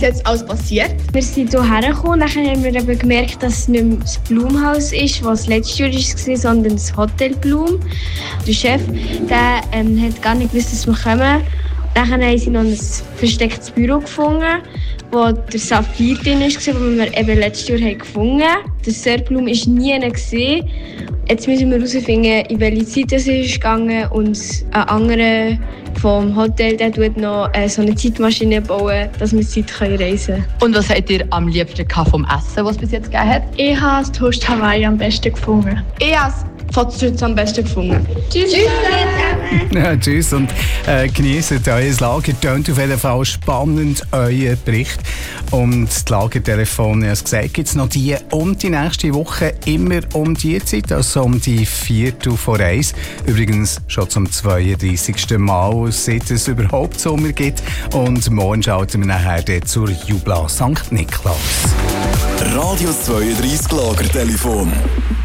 Jetzt alles passiert? Wir sind hierher gekommen, nachher haben wir eben gemerkt, dass es nicht mehr das Blumenhaus ist, was letztes Jahr war, sondern das Hotel Blum. Der Chef der, hat gar nicht gewusst, dass wir kommen. Dann haben sie noch ein verstecktes Büro gefunden, wo der Saphir drin war, den wir eben letztes Jahr gefunden haben. Der Sir Blum war nie gesehen. Jetzt müssen wir herausfinden, in welche Zeit es ist gegangen, und ein anderer vom Hotel, der tut noch so eine Zeitmaschine bauen, dass wir Zeit reisen können. Und was habt ihr am liebsten vom Essen, was es bis jetzt gegeben hat? Ich habe das Toast Hawaii am besten gefunden. Ich habe das Fotzschütz am besten gefunden. Tschüss! Ja, tschüss und genießt euer Lager. Tönt auf jeden Fall spannend, euer Bericht. Und das Lagertelefon, ich habe es gesagt, gibt es noch die und die nächste Woche immer um die Zeit, also um die 1:45. Übrigens schon zum 32. Mal, seit es überhaupt Sommer gibt. Und morgen schalten wir nachher zur Jubla St. Niklas. Radio 32 Lagertelefon.